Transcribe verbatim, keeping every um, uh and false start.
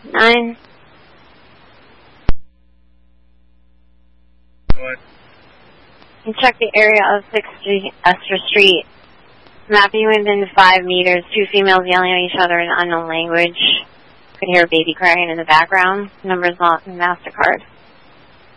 Nine. What? You check the area of sixth Street, Esther Street. Mapping within five meters. Two females yelling at each other in unknown language. Could hear a baby crying in the background. Numbers not in MasterCard.